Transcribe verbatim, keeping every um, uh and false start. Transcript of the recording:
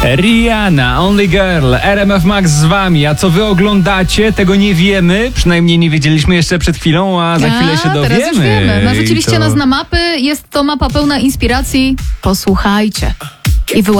Rihanna, Only Girl, R M F Max z wami. A co wy oglądacie, tego nie wiemy. Przynajmniej nie wiedzieliśmy jeszcze przed chwilą, a za chwilę się A, dowiemy. teraz już wiemy. Narzuciliście I to... nas na mapy. Jest to mapa pełna inspiracji. Posłuchajcie. I wy